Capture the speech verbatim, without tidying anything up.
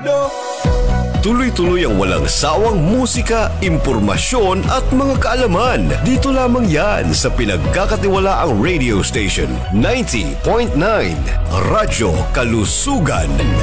Tuloy-tuloy ang walang sawang musika, impormasyon at mga kaalaman. Dito lamang yan sa pinagkakatiwalaang radio station ninety point nine Radyo Kalusugan.